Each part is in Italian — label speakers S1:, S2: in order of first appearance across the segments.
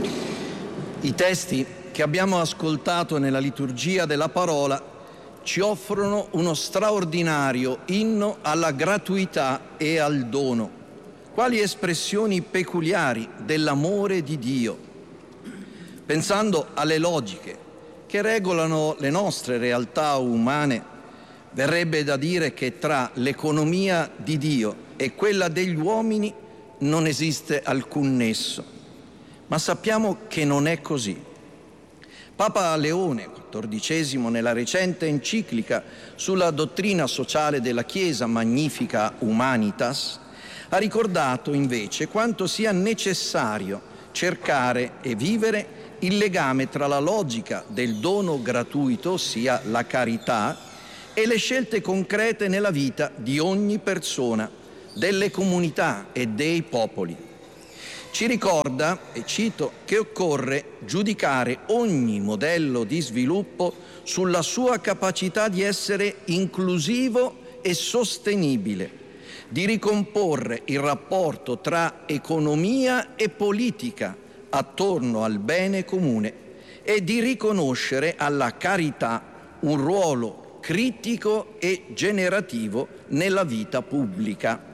S1: I testi che abbiamo ascoltato nella liturgia della parola ci offrono uno straordinario inno alla gratuità e al dono, quali espressioni peculiari dell'amore di Dio. Pensando alle logiche che regolano le nostre realtà umane, verrebbe da dire che tra l'economia di Dio e quella degli uomini non esiste alcun nesso. Ma sappiamo che non è così. Papa Leone XIV, nella recente enciclica sulla dottrina sociale della Chiesa, Magnificat Humanitas, ha ricordato invece quanto sia necessario cercare e vivere il legame tra la logica del dono gratuito, ossia la carità, e le scelte concrete nella vita di ogni persona, delle comunità e dei popoli. Ci ricorda, e cito, che occorre giudicare ogni modello di sviluppo sulla sua capacità di essere inclusivo e sostenibile, di ricomporre il rapporto tra economia e politica attorno al bene comune e di riconoscere alla carità un ruolo critico e generativo nella vita pubblica.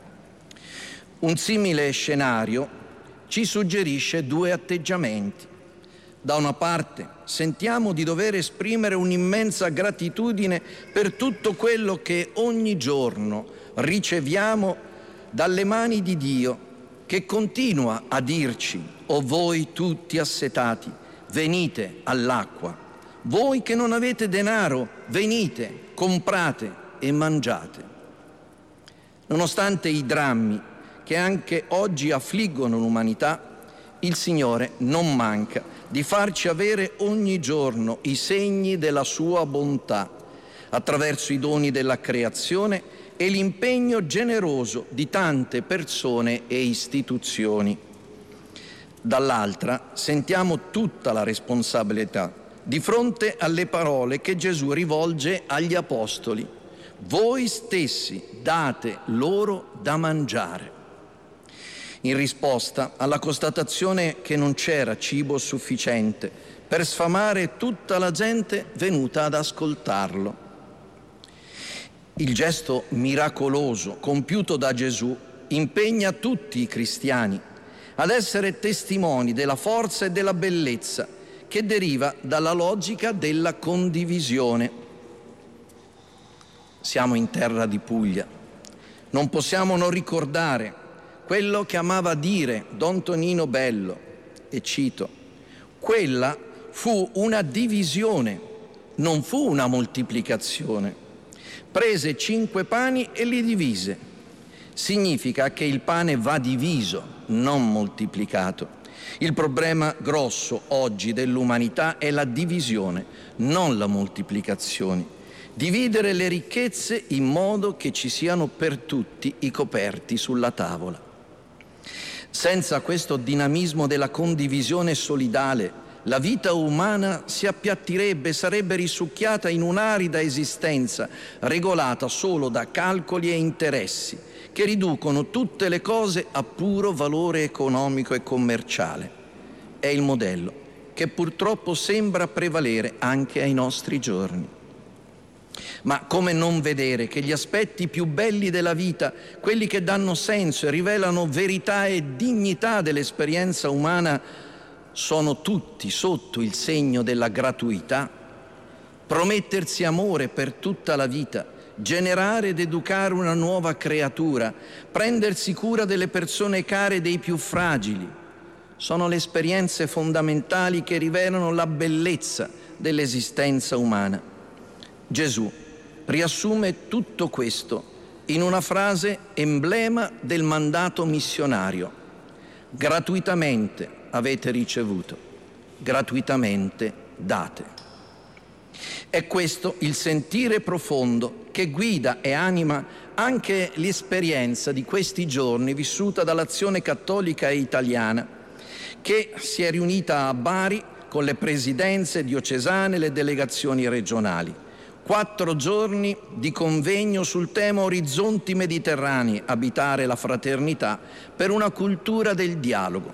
S1: Un simile scenario ci suggerisce due atteggiamenti. Da una parte, sentiamo di dover esprimere un'immensa gratitudine per tutto quello che ogni giorno riceviamo dalle mani di Dio, che continua a dirci: «O voi tutti assetati, venite all'acqua. Voi che non avete denaro, venite, comprate e mangiate». Nonostante i drammi che anche oggi affliggono l'umanità, il Signore non manca di farci avere ogni giorno i segni della sua bontà, attraverso i doni della creazione e l'impegno generoso di tante persone e istituzioni. Dall'altra, sentiamo tutta la responsabilità di fronte alle parole che Gesù rivolge agli apostoli: «Voi stessi date loro da mangiare», in risposta alla constatazione che non c'era cibo sufficiente per sfamare tutta la gente venuta ad ascoltarlo. Il gesto miracoloso compiuto da Gesù impegna tutti i cristiani ad essere testimoni della forza e della bellezza che deriva dalla logica della condivisione. Siamo in terra di Puglia. Non possiamo non ricordare quello che amava dire Don Tonino Bello, e cito: «Quella fu una divisione, non fu una moltiplicazione. Prese 5 pani e li divise». Significa che il pane va diviso, non moltiplicato. Il problema grosso oggi dell'umanità è la divisione, non la moltiplicazione. Dividere le ricchezze in modo che ci siano per tutti i coperti sulla tavola. Senza questo dinamismo della condivisione solidale, la vita umana si appiattirebbe, sarebbe risucchiata in un'arida esistenza regolata solo da calcoli e interessi che riducono tutte le cose a puro valore economico e commerciale. È il modello che purtroppo sembra prevalere anche ai nostri giorni. Ma come non vedere che gli aspetti più belli della vita, quelli che danno senso e rivelano verità e dignità dell'esperienza umana, sono tutti sotto il segno della gratuità? Promettersi amore per tutta la vita, generare ed educare una nuova creatura, prendersi cura delle persone care e dei più fragili, sono le esperienze fondamentali che rivelano la bellezza dell'esistenza umana. Gesù riassume tutto questo in una frase emblema del mandato missionario: gratuitamente avete ricevuto, gratuitamente date. È questo il sentire profondo che guida e anima anche l'esperienza di questi giorni vissuta dall'Azione Cattolica Italiana, che si è riunita a Bari con le presidenze diocesane e le delegazioni regionali. 4 giorni di convegno sul tema Orizzonti Mediterranei, abitare la fraternità per una cultura del dialogo.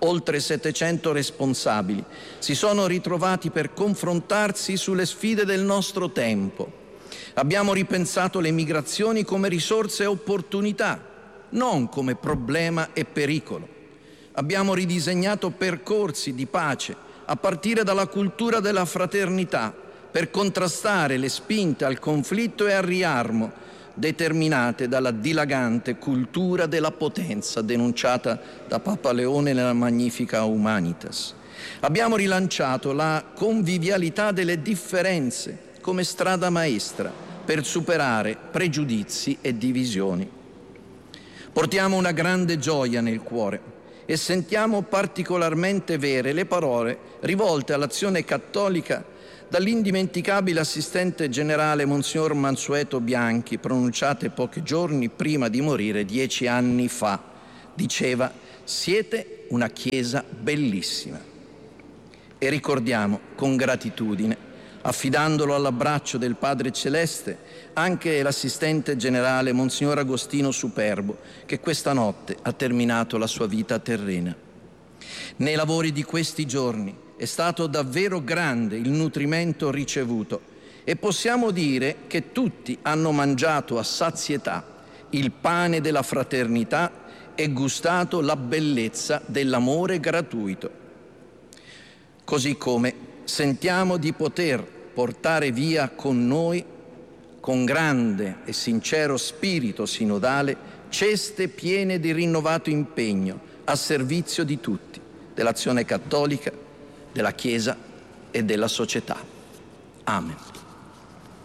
S1: oltre 700 responsabili, si sono ritrovati per confrontarsi sulle sfide del nostro tempo. Abbiamo ripensato le migrazioni come risorse e opportunità, non come problema e pericolo. Abbiamo ridisegnato percorsi di pace a partire dalla cultura della fraternità per contrastare le spinte al conflitto e al riarmo determinate dalla dilagante cultura della potenza denunciata da Papa Leone nella Magnificat Humanitas. Abbiamo rilanciato la convivialità delle differenze come strada maestra per superare pregiudizi e divisioni. Portiamo una grande gioia nel cuore e sentiamo particolarmente vere le parole rivolte all'Azione Cattolica dall'indimenticabile assistente generale Monsignor Mansueto Bianchi, pronunciate pochi giorni prima di morire 10 anni fa. Diceva: siete una Chiesa bellissima. E ricordiamo con gratitudine, affidandolo all'abbraccio del Padre Celeste, anche l'assistente generale Monsignor Agostino Superbo, che questa notte ha terminato la sua vita terrena. Nei lavori di questi giorni è stato davvero grande il nutrimento ricevuto e possiamo dire che tutti hanno mangiato a sazietà il pane della fraternità e gustato la bellezza dell'amore gratuito. Così come sentiamo di poter portare via con noi, con grande e sincero spirito sinodale, ceste piene di rinnovato impegno a servizio di tutti, dell'azione cattolica, della Chiesa e della società. Amen.